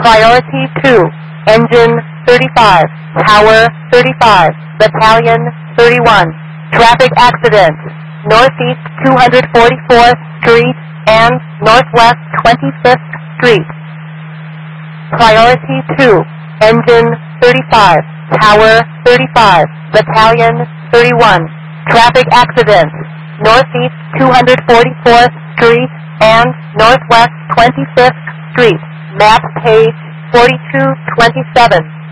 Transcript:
Priority 2, Engine 35, Tower 35, Battalion 31. Traffic accident, Northeast 244th Street and Northwest 25th Street. Priority 2, Engine 35, Tower 35, Battalion 31. Traffic accident, Northeast 244th Street and Northwest 25th Street. Map page 4227.